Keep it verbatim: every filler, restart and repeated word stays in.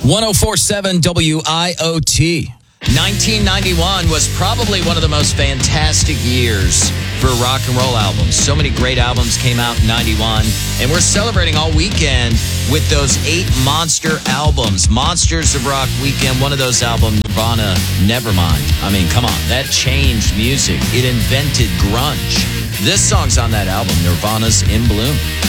one oh four point seven W I O T. nineteen ninety-one was probably one of the most fantastic years for rock and roll albums. So many great albums came out in ninety-one, and we're celebrating all weekend with those eight monster albums. Monsters of Rock Weekend, one of those albums, Nirvana, Nevermind. I mean, come on, that changed music. It invented grunge. This song's on that album, Nirvana's In Bloom.